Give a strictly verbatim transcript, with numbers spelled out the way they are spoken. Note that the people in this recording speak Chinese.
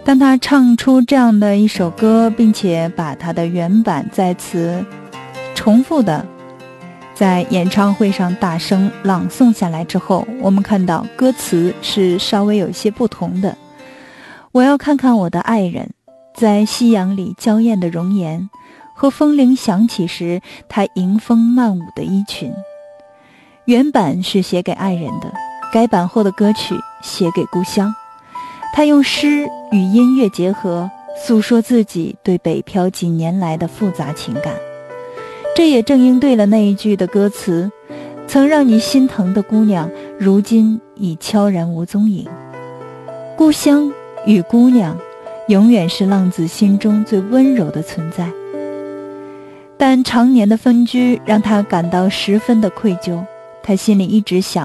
当他唱出这样的一首歌，并且把他的原版再次重复的在演唱会上大声朗诵下来之后，我们看到歌词是稍微有一些不同的。我要看看我的爱人，在夕阳里娇艳的容颜和风铃响起时他迎风漫舞的衣裙。原版是写给爱人的，改版后的歌曲写给故乡。他用诗与音乐结合，诉说自己对北漂几年来的复杂情感。这也正应对了那一句的歌词，曾让你心疼的姑娘，如今已悄然无踪影。故乡与姑娘永远是浪子心中最温柔的存在，但常年的分居让他感到十分的愧疚。他心里一直想